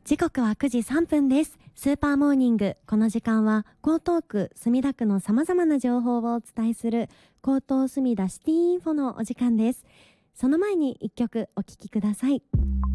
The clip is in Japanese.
時刻は9時3分です。スーパーモーニング。この時間は江東区墨田区の様々な情報をお伝えする江東墨田シティインフォのお時間です。その前に一曲お聴きください。